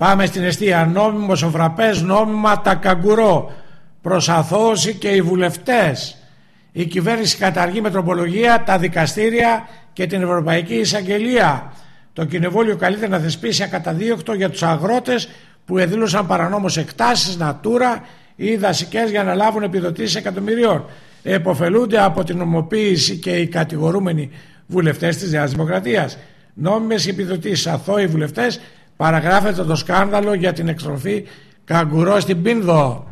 Πάμε στην εστία. Νόμιμος ο φραπές, νόμιμα τα καγκουρό. Προς αθώωση και οι βουλευτές. Η κυβέρνηση καταργεί με τροπολογία τα δικαστήρια και την Ευρωπαϊκή Εισαγγελία. Το κοινοβούλιο καλείται να θεσπίσει ακαταδίωκτο για τους αγρότες που εδήλωσαν παρανόμως εκτάσεις, natura ή δασικές για να λάβουν επιδοτήσεις εκατομμυρίων. Εποφελούνται από την νομοποίηση και οι κατηγορούμενοι βουλευτές της Νέας Δημοκρατίας. Νόμιμες επιδοτήσεις, αθώοι βουλευτές, παραγράφεται το σκάνδαλο για την εκτροφή καγκουρό στην Πίνδο.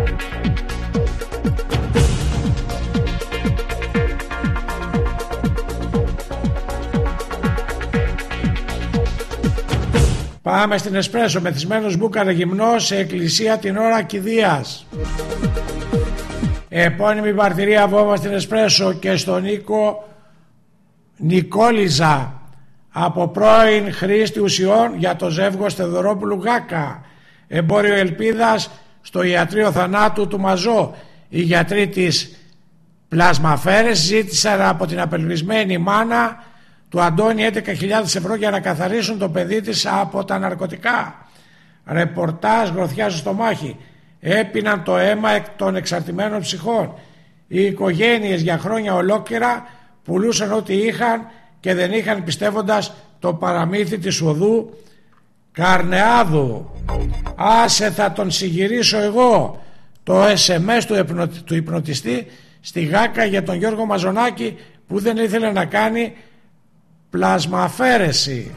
Πάμε στην Εσπρέσο. Μεθυσμένος μπούκαρε γυμνός σε εκκλησία την ώρα κηδείας. Επώνυμη μαρτυρία βόμβα στην Εσπρέσο και στον Νίκο Νικόλιζα από πρώην χρήστη ουσιών για το ζεύγος Θεοδωρόπουλου Γάκα. Εμπόριο ελπίδας στο ιατρείο θανάτου του Μαζό. Οι γιατροί της πλασμαφέρες ζήτησαν από την απελπισμένη μάνα του Αντώνη 11.000 ευρώ για να καθαρίσουν το παιδί της από τα ναρκωτικά. Ρεπορτάζ γροθιά στο στομάχι. Έπιναν το αίμα των εξαρτημένων ψυχών. Οι οικογένειες για χρόνια ολόκληρα πουλούσαν ό,τι είχαν και δεν είχαν, πιστεύοντας το παραμύθι της οδού Καρνεάδου. Άσε, θα τον συγυρίσω εγώ. Το SMS του υπνοτιστή στη Γάκα για τον Γιώργο Μαζονάκη που δεν ήθελε να κάνει πλασμαφέρεση.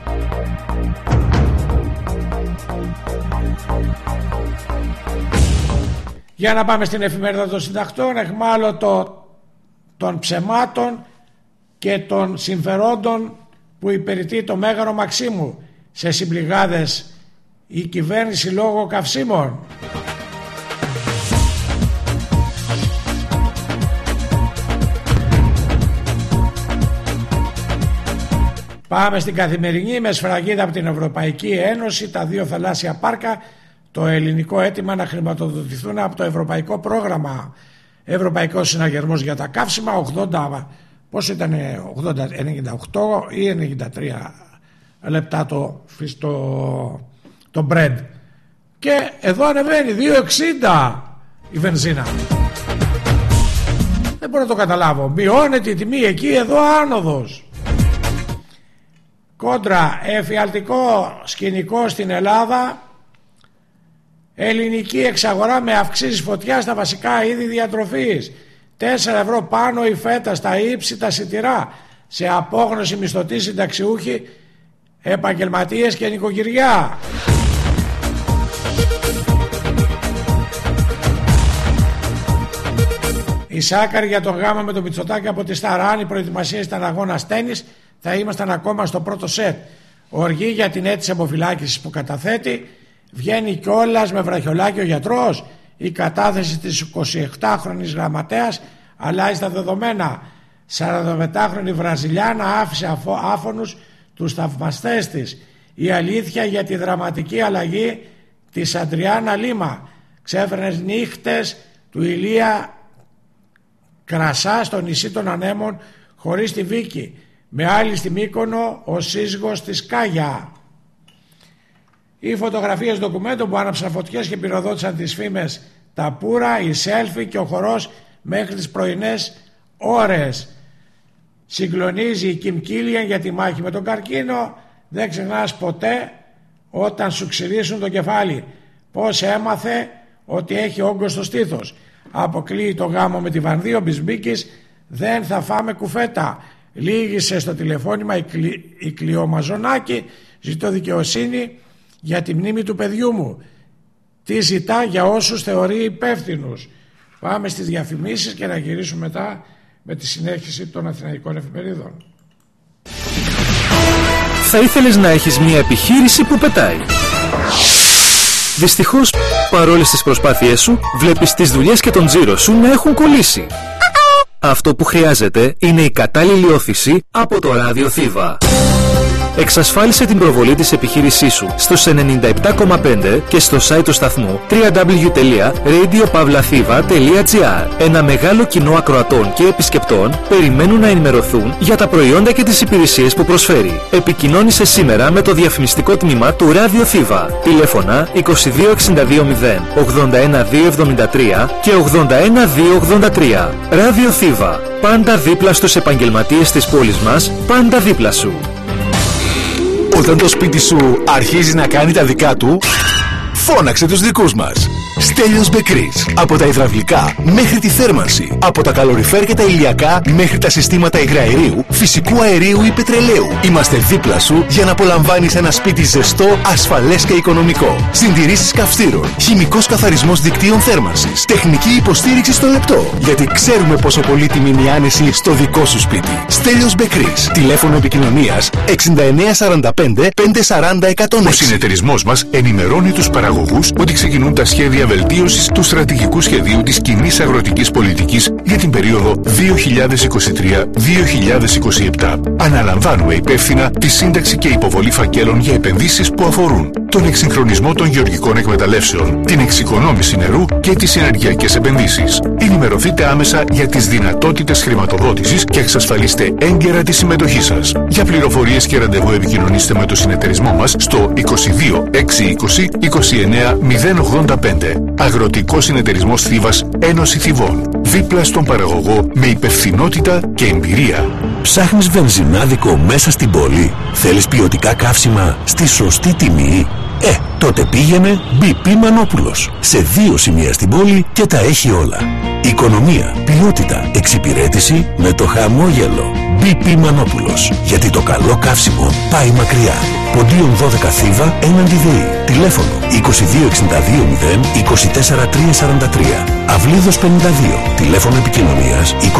Για να πάμε στην εφημερίδα των συντακτών. Εχμάλωτο των ψεμάτων και των συμφερόντων που υπηρετεί το Μέγαρο Μαξίμου. Σε συμπληγάδες η κυβέρνηση λόγω καυσίμων. Πάμε στην Καθημερινή με σφραγίδα από την Ευρωπαϊκή Ένωση, τα δύο θαλάσσια πάρκα, το ελληνικό αίτημα να χρηματοδοτηθούν από το Ευρωπαϊκό Πρόγραμμα. Ευρωπαϊκός Συναγερμός για τα καύσιμα, 80, πόσο ήταν, 98 ή 93 λεπτά το bread. Και εδώ ανεβαίνει 2,60 η βενζίνα. Δεν μπορώ να το καταλάβω. Μειώνεται η τιμή εκεί, εδώ άνοδος. Κόντρα, εφιαλτικό σκηνικό στην Ελλάδα. Ελληνική εξαγορά με αυξήσεις φωτιά στα βασικά είδη διατροφής. 4 ευρώ πάνω η φέτα στα ύψητα σιτηρά. Σε απόγνωση μισθωτοί, συνταξιούχοι, επαγγελματίες και νοικοκυριά. Η Σάκαρη για τον γάμα με το Μητσοτάκη από τη Σταράν. Οι προετοιμασίες ήταν αγώνας τένις. Θα ήμασταν ακόμα στο πρώτο σετ. Οργή για την αίτηση αποφυλάκησης που καταθέτει. Βγαίνει κιόλας με βραχιολάκι ο γιατρός. Η κατάθεση της 28χρονης γραμματέας αλλάζει τα δεδομένα. 45χρονη Βραζιλιάνα άφησε άφωνους τους θαυμαστές της. Η αλήθεια για τη δραματική αλλαγή της Αντριάννα Λίμα. Ξέφρενες νύχτες του Ηλία Κρασά στο νησί των Ανέμων χωρίς τη Βίκη. Με άλλη στη Μύκονο ο σύζυγος της Κάγια. Οι φωτογραφίες ντοκουμέντων που άναψαν φωτιές και πυροδότησαν τις φήμες τα πουρα, η σέλφι και ο χορός μέχρι τις πρωινές ώρες. Συγκλονίζει η Κιμ Κίλιαν για τη μάχη με τον καρκίνο. Δεν ξεχνάς ποτέ όταν σου ξυρίσουν το κεφάλι πώς έμαθε ότι έχει όγκο στο στήθος. Αποκλείει το γάμο με τη Βανδύ, ο Μπισμπίκης. Δεν θα φάμε κουφέτα. Λύγησε στο τηλεφώνημα η Κλειό Μαζονάκη. Ζητώ δικαιοσύνη για τη μνήμη του παιδιού μου. Τι ζητά για όσους θεωρεί υπεύθυνους. Πάμε στις διαφημίσεις και να γυρίσουμε μετά με τη συνέχιση των αθηναϊκών εφημερίδων. Θα ήθελες να έχεις μια επιχείρηση που πετάει. Δυστυχώς, παρόλες τις προσπάθειές σου, βλέπεις τις δουλειές και τον τζίρο σου να έχουν κολλήσει. Αυτό που χρειάζεται είναι η κατάλληλη όθηση από το ράδιο Θήβα. Εξασφάλισε την προβολή της επιχείρησής σου στους 97,5 και στο site του σταθμού www.radiopavlathiva.gr. Ένα μεγάλο κοινό ακροατών και επισκεπτών περιμένουν να ενημερωθούν για τα προϊόντα και τις υπηρεσίες που προσφέρει. Επικοινώνησε σήμερα με το διαφημιστικό τμήμα του Radio Thiva. Τηλέφωνα 22620 81273 και 81283. Radio Thiva. Πάντα δίπλα στους επαγγελματίες της πόλης μας, πάντα δίπλα σου. Όταν το σπίτι σου αρχίζει να κάνει τα δικά του, φώναξε τους δικούς μας. Στέλιος Μπεκρής. Από τα υδραυλικά μέχρι τη θέρμανση, από τα καλοριφέρ και τα ηλιακά μέχρι τα συστήματα υγραερίου, φυσικού αερίου ή πετρελαίου. Είμαστε δίπλα σου για να απολαμβάνεις ένα σπίτι ζεστό, ασφαλές και οικονομικό. Συντηρήσεις καυστήρων, χημικός καθαρισμός δικτύων θέρμανσης, τεχνική υποστήριξη στο λεπτό. Γιατί ξέρουμε πόσο πολύτιμη είναι η άνεση στο δικό σου σπίτι. Στέλιος Μπεκρής. Τηλέφωνο επικοινωνίας 6945 540 106. Ο συνεταιρισμός μας ενημερώνει τους παραγωγούς ότι ξεκινούν τα σχέδια βελτίωσης του στρατηγικού σχεδίου της κοινής αγροτικής πολιτικής για την περίοδο 2023-2027. Αναλαμβάνουμε υπεύθυνα τη σύνταξη και υποβολή φακέλων για επενδύσεις που αφορούν τον εξυγχρονισμό των γεωργικών εκμεταλλεύσεων, την εξοικονόμηση νερού και τις ενεργειακές επενδύσεις. Ενημερωθείτε άμεσα για τις δυνατότητες χρηματοδότησης και εξασφαλίστε έγκαιρα τη συμμετοχή σας. Για πληροφορίες και ραντεβού επικοινωνήστε με το συνεταιρισμό μας στο 22 620 29 085. Αγροτικός Συνεταιρισμός Θήβας, Ένωση Θηβών. Δίπλα στον παραγωγό με υπευθυνότητα και εμπειρία. Ψάχνεις βενζινάδικο μέσα στην πόλη? Θέλεις ποιοτικά καύσιμα στη σωστή τιμή? Τότε πήγαινε BP Μανόπουλος. Σε 2 σημεία στην πόλη και τα έχει όλα. Οικονομία, ποιότητα, εξυπηρέτηση με το χαμόγελο. BP Μανόπουλος. Γιατί το καλό καύσιμο πάει μακριά. Ποντίων 12 Θήβα έναντι ΔΕΗ. Τηλέφωνο 2262 0 24 343. Αυλίδος 52. Τηλέφωνο επικοινωνίας 22620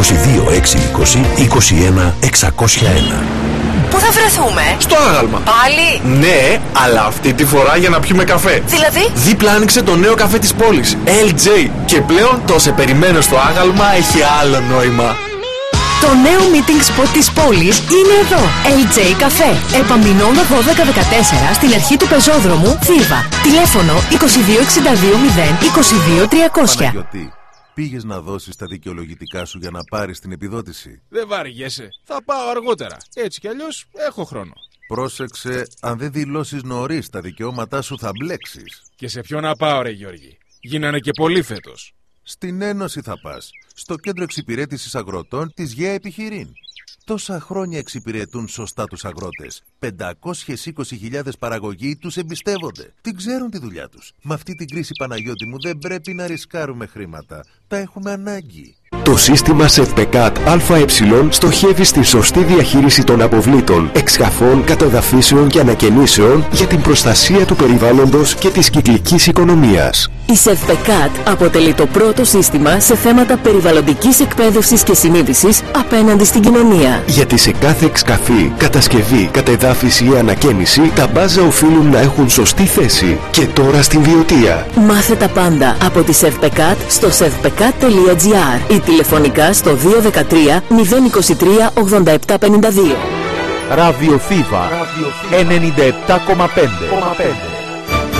21 601. Πού θα βρεθούμε? Στο άγαλμα. Πάλι? Ναι, αλλά αυτή τη φορά για να πιούμε καφέ. Δηλαδή? Δίπλα άνοιξε το νέο καφέ της πόλης, LJ. Και πλέον το σε περιμένω στο άγαλμα έχει άλλο νόημα. Το νέο meeting spot της πόλης είναι εδώ. LJ Καφέ. Επαμεινώνα 1214 στην αρχή του πεζόδρομου Θήβα. Τηλέφωνο 2262 0 22 300. Παναγιώτη, πήγες να δώσεις τα δικαιολογητικά σου για να πάρεις την επιδότηση? Δεν βαριέσαι. Θα πάω αργότερα. Έτσι κι αλλιώς έχω χρόνο. Πρόσεξε, αν δεν δηλώσεις νωρίς τα δικαιώματά σου θα μπλέξεις. Και σε ποιο να πάω, ρε Γιώργη? Γίνανε και πολύ φέτος. Στην Ένωση θα πας, στο Κέντρο Εξυπηρέτησης Αγροτών της ΓΕΑ Επιχειρήν. Τόσα χρόνια εξυπηρετούν σωστά τους αγρότες. 520.000 παραγωγοί τους εμπιστεύονται. Την ξέρουν τη δουλειά τους. Με αυτή την κρίση, Παναγιώτη μου, δεν πρέπει να ρισκάρουμε χρήματα. Τα έχουμε ανάγκη. Το σύστημα ΣΕΒΠΕΚΑΤ ΑΕ στοχεύει στη σωστή διαχείριση των αποβλήτων, εξκαφών, κατεδαφίσεων και ανακαινήσεων για την προστασία του περιβάλλοντος και της κυκλικής οικονομίας. Η ΣΕΒΠΕΚΑΤ αποτελεί το πρώτο σύστημα σε θέματα περιβαλλοντικής εκπαίδευσης και συνείδησης απέναντι στην κοινωνία. Γιατί σε κάθε εξκαφή, κατασκευή, κατεδάφιση ή ανακαίνιση, τα μπάζα οφείλουν να έχουν σωστή θέση. Και τώρα στην Βιωτία. Μάθε τα πάντα από τη ΣΕΒΠΕΚΑΤ στο sevpekat.gr ή τηλεφωνικά στο 213 023 8752. Ραδιοθήβα 97,5.